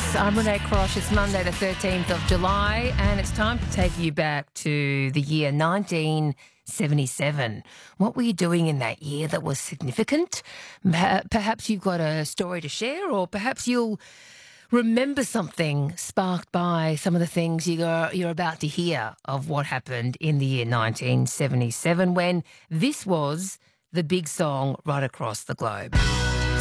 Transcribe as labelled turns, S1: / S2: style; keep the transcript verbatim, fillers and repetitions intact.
S1: I'm Renee Crosh. It's Monday the thirteenth of July and it's time to take you back to the year nineteen seventy-seven. What were you doing in that year that was significant? Perhaps you've got a story to share, or perhaps you'll remember something sparked by some of the things you're, you're about to hear of what happened in the year nineteen seventy-seven, when this was the big song right across the globe.